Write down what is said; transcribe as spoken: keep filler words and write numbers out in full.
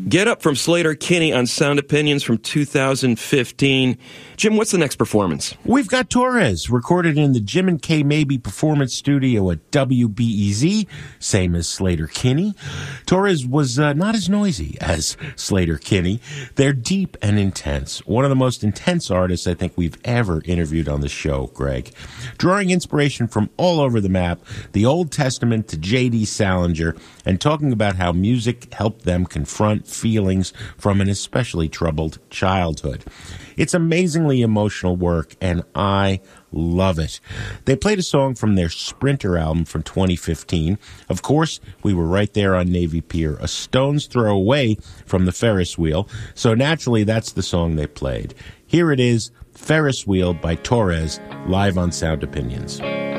Get Up from Sleater-Kinney on Sound Opinions from two thousand fifteen. Jim, what's the next performance? We've got Torres, recorded in the Jim and Kay Mabie Performance Studio at W B E Z, same as Sleater-Kinney. Torres was uh, not as noisy as Sleater-Kinney. They're deep and intense. One of the most intense artists I think we've ever interviewed on the show, Greg. Drawing inspiration from all over the map, the Old Testament to J D Salinger, and talking about how music helped them confront feelings from an especially troubled childhood. It's amazingly emotional work, and I love it. They played a song from their Sprinter album from twenty fifteen. Of course, we were right there on Navy Pier, a stone's throw away from the Ferris wheel, so naturally that's the song they played. Here it is, Ferris Wheel by Torres, live on Sound Opinions.